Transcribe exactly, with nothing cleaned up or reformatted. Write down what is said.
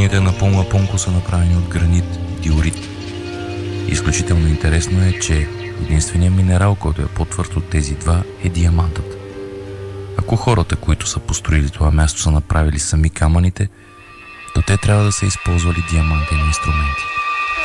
Стените на Пунга-Пунко са направени от гранит диорит. Изключително интересно е, че единственият минерал, който е по-твърд от тези два, е диамантът. Ако хората, които са построили това място, са направили сами камъните, то те трябва да са използвали диамантени инструменти.